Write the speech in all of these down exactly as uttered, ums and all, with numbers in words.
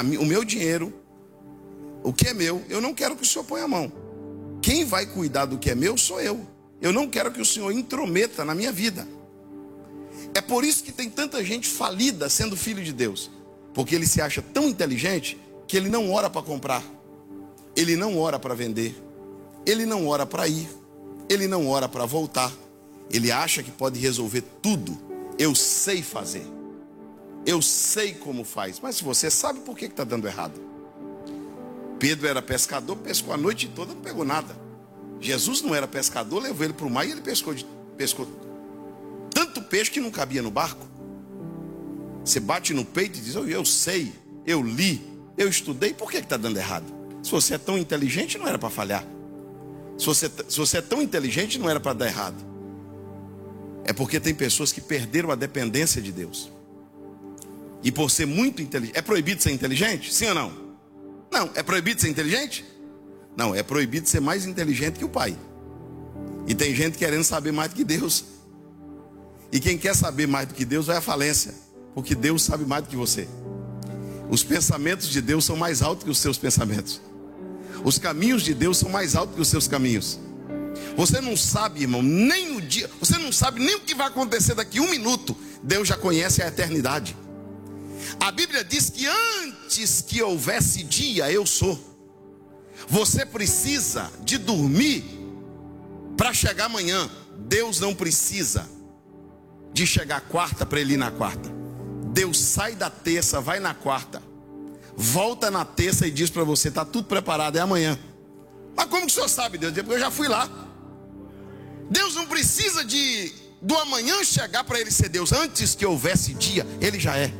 a mim, o meu dinheiro, o que é meu, eu não quero que o Senhor ponha a mão. Quem vai cuidar do que é meu sou eu. Eu não quero que o Senhor intrometa na minha vida. É por isso que tem tanta gente falida sendo filho de Deus. Porque ele se acha tão inteligente que ele não ora para comprar. Ele não ora para vender. Ele não ora para ir. Ele não ora para voltar. Ele acha que pode resolver tudo. Eu sei fazer. Eu sei como faz. Mas se você sabe, por que está dando errado? Pedro era pescador, pescou a noite toda, não pegou nada. Jesus não era pescador, levou ele para o mar e ele pescou, de, pescou tanto peixe que não cabia no barco. Você bate no peito e diz, oh, eu sei, eu li, eu estudei, por que está dando errado? Se você é tão inteligente, não era para falhar. Se você, se você é tão inteligente, não era para dar errado. É porque tem pessoas que perderam a dependência de Deus. E por ser muito inteligente, é proibido ser inteligente? Sim ou não? Não, é proibido ser inteligente? Não, é proibido ser mais inteligente que o pai. E tem gente querendo saber mais do que Deus. E quem quer saber mais do que Deus vai à falência. Porque Deus sabe mais do que você. Os pensamentos de Deus são mais altos que os seus pensamentos. Os caminhos de Deus são mais altos que os seus caminhos. Você não sabe, irmão, nem o dia. Você não sabe nem o que vai acontecer daqui a um minuto. Deus já conhece a eternidade. A Bíblia diz que antes que houvesse dia, eu sou. Você precisa de dormir para chegar amanhã. Deus não precisa de chegar quarta para ele ir na quarta. Deus sai da terça, vai na quarta, volta na terça e diz para você, está tudo preparado, é amanhã. Mas como que o senhor sabe, Deus? Porque eu já fui lá. Deus não precisa de do amanhã chegar para ele ser Deus. Antes que houvesse dia, ele já é.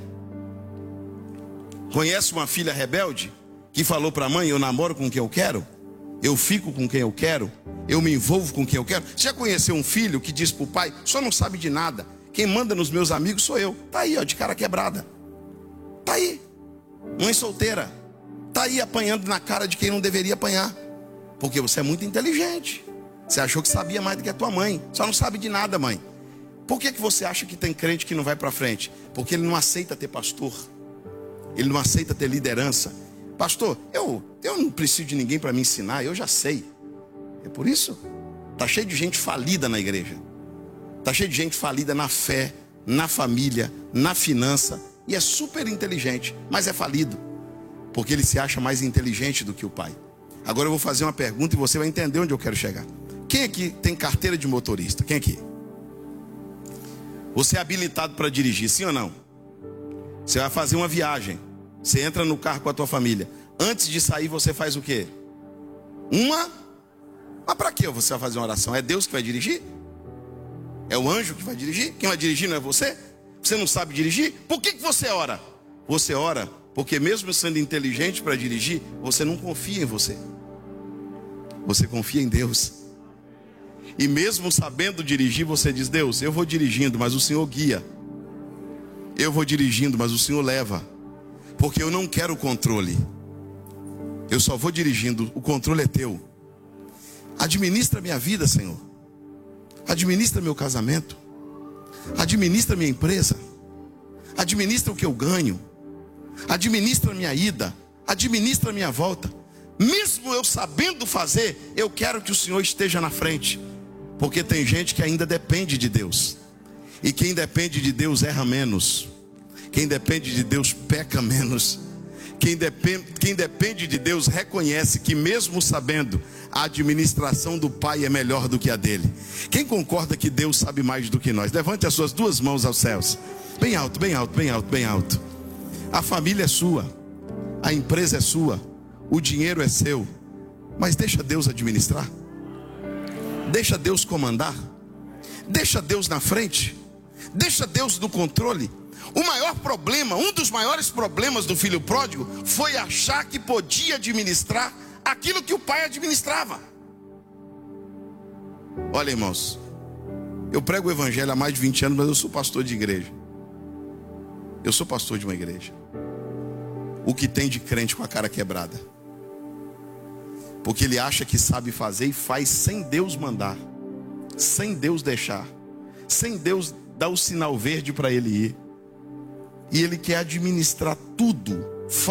Conhece uma filha rebelde que falou para a mãe, eu namoro com quem eu quero, eu fico com quem eu quero, eu me envolvo com quem eu quero. Você já conheceu um filho que diz para o pai, o senhor não sabe de nada, quem manda nos meus amigos sou eu. Está aí, ó, de cara quebrada. Está aí, mãe solteira. Está aí apanhando na cara de quem não deveria apanhar. Porque você é muito inteligente. Você achou que sabia mais do que a tua mãe. Só não sabe de nada, mãe. Por que, que você acha que tem crente que não vai para frente? Porque ele não aceita ter pastor. Ele não aceita ter liderança. Pastor, eu, eu não preciso de ninguém para me ensinar, eu já sei. É por isso. Está cheio de gente falida na igreja. Está cheio de gente falida na fé, na família, na finança. E é super inteligente, mas é falido. Porque ele se acha mais inteligente do que o pai. Agora eu vou fazer uma pergunta e você vai entender onde eu quero chegar. Quem aqui tem carteira de motorista? Quem aqui? Você é habilitado para dirigir, sim ou não? Você vai fazer uma viagem. Você entra no carro com a tua família. Antes de sair você faz o quê? Uma? Mas para que você vai fazer uma oração? É Deus que vai dirigir? É o anjo que vai dirigir? Quem vai dirigir não é você? Você não sabe dirigir? Por que que você ora? Você ora porque mesmo sendo inteligente para dirigir, você não confia em você. Você confia em Deus. E mesmo sabendo dirigir, você diz, Deus, eu vou dirigindo, mas o Senhor guia. Eu vou dirigindo, mas o Senhor leva. Porque eu não quero o controle. Eu só vou dirigindo, o controle é teu. Administra minha vida, Senhor. Administra meu casamento. Administra minha empresa. Administra o que eu ganho. Administra minha ida. Administra minha volta. Mesmo eu sabendo fazer, eu quero que o Senhor esteja na frente. Porque tem gente que ainda depende de Deus. E quem depende de Deus erra menos. Quem depende de Deus peca menos. Quem depende, quem depende de Deus reconhece que mesmo sabendo, a administração do Pai é melhor do que a dele. Quem concorda que Deus sabe mais do que nós? Levante as suas duas mãos aos céus. Bem alto, bem alto, bem alto, bem alto. A família é sua. A empresa é sua. O dinheiro é seu. Mas deixa Deus administrar. Deixa Deus comandar. Deixa Deus na frente. Deixa Deus no controle. O maior problema, um dos maiores problemas do filho pródigo foi achar que podia administrar aquilo que o pai administrava. Olha, irmãos, eu prego o evangelho há mais de vinte anos, mas eu sou pastor de igreja. Eu sou pastor de uma igreja. O que tem de crente com a cara quebrada? Porque ele acha que sabe fazer e faz sem Deus mandar, sem Deus deixar, sem Deus dar o sinal verde para ele ir. E ele quer administrar tudo